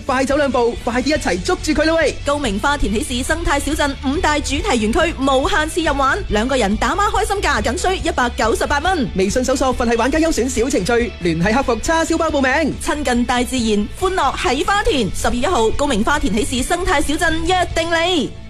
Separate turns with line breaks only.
快走兩步，快啲一齊捉住佢啦喂！
高明花田喜事生態小鎮5大主題園區無限次任玩，2個人打孖開心價僅需198蚊。
微信搜索佛系玩家優選小程序，聯繫客服叉燒包報名。
親近大自然，歡樂喺花田。10月1號，高明花田喜事生態小鎮約定你。